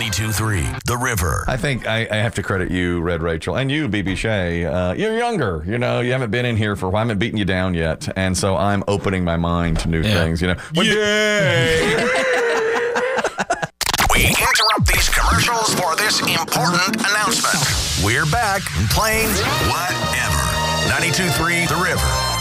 92.3 The River. I think I have to credit you, Red Rachel, and you, BB Shea. You're younger. You know, you haven't been in here for a while. I haven't beaten you down yet. And so I'm opening my mind to new things, you know. Yay! We interrupt these commercials for this important announcement. We're back playing whatever. 92.3 The River.